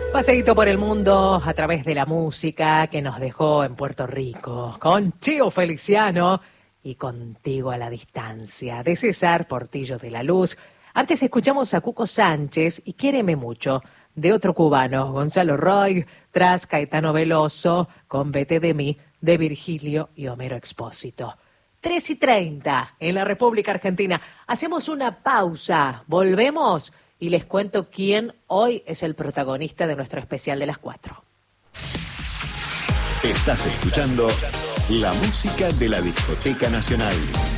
Paseíto por el mundo a través de la música que nos dejó en Puerto Rico, con Cheo Feliciano y Contigo a la distancia, de César Portillo de la Luz. Antes escuchamos a Cuco Sánchez y Quiéreme mucho, de otro cubano, Gonzalo Roig, tras Caetano Veloso, con Vete de mí, de Virgilio y Homero Expósito. 3:30 en la República Argentina. Hacemos una pausa, volvemos y les cuento quién hoy es el protagonista de nuestro especial de las 4. Estás escuchando la música de la Discoteca Nacional.